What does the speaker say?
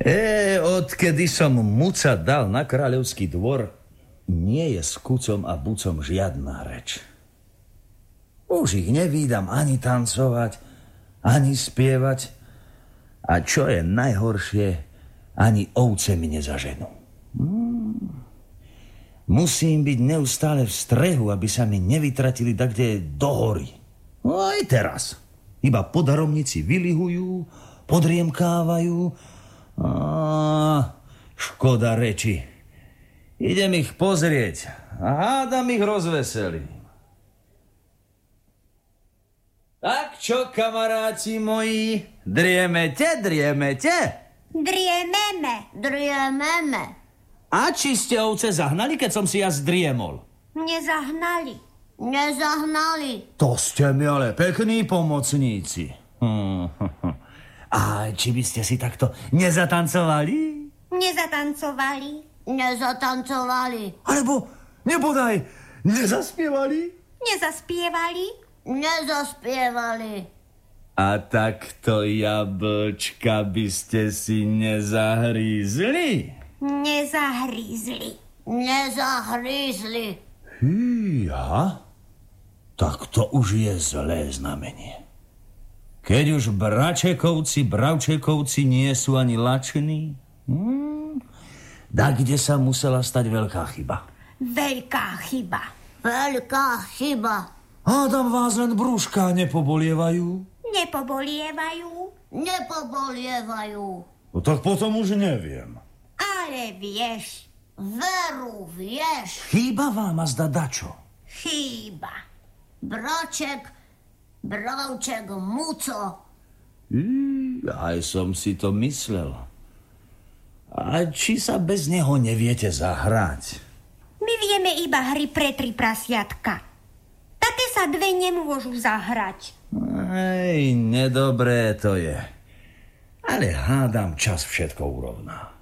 Odkedy som Muca dal na kráľovský dvor, nie je s Kucom a Bucom žiadna reč. Už ich nevídam ani tancovať, ani spievať. A čo je najhoršie, ani ovce mi nezaženú. Musím byť neustále v strehu, aby sa mi nevytratili dakde do hory. No aj teraz. Iba po daromnici vylihujú, podriemkávajú. Škoda reči. Idem ich pozrieť a hádam ich rozveselím. Tak čo, kamaráti moji, driemete? Driememe. A či ste ovce zahnali, keď som si ja zdriemol? Nezahnali. To ste mi ale pekní pomocníci. A či by ste si takto nezatancovali? Nezatancovali. Alebo nebodaj nezaspievali? Nezaspievali. A takto jablčka by ste si nezahrízli? Nezahrízli. Hýha, tak to už je zlé znamenie. Keď už Bravčekovci nie sú ani lační, kde sa musela stať veľká chyba. Veľká chyba. Hádam vás len brúška nepobolievajú? Nepobolievajú. No tak potom už neviem. Ale vieš. Veru, vieš. Chýba vám a zda dačo? Chýba. Bravček, Muco. Aj som si to myslel. A či sa bez neho neviete zahrať? My vieme iba hry pre 3 prasiatka. Také sa 2 nemôžu zahrať. Nedobré to je. Ale hádam, čas všetko urovná.